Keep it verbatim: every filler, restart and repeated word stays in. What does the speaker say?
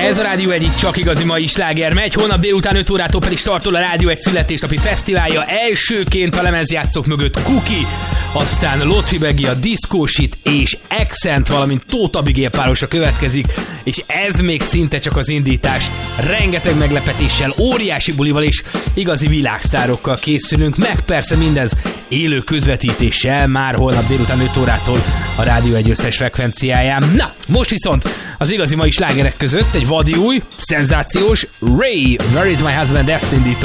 Ez a Rádió egy csak igazi mai sláger megy, holnap délután öt órától pedig startol a Rádió egy születésnapi fesztiválja, elsőként a lemezjátszók mögött Kuki, aztán Lotfi Begi, a Diszkósit és Accent, valamint Tóth Abigail párosa következik, és ez még szinte csak az indítás. Rengeteg meglepetéssel, óriási bulival és igazi világsztárokkal készülünk, meg persze mindez élő közvetítéssel már holnap délután öt órától a Rádió egy összes frekvenciáján. Na, most viszont az igazi mai slágerek között egy vadi új, szenzációs Ray, Where is my husband, ezt indítom.